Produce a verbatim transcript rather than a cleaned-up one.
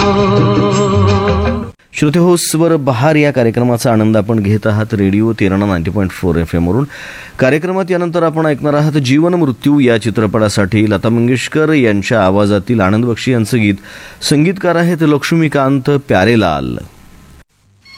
श्रोते हो, स्वर बहार या कार्यक्रमाचा आनंद आपण घेत आहात radio Terna ninety point four F एमवरून. कार्यक्रमात यानंतर आपण ऐकणार आहात जीवन मृत्यू या चित्रपटासाठी लता मंगेशकर यांच्या आवाजातील आनंद बक्षी यांचं गीत. संगीतकार आहेत लक्ष्मीकांत प्यारेलाल.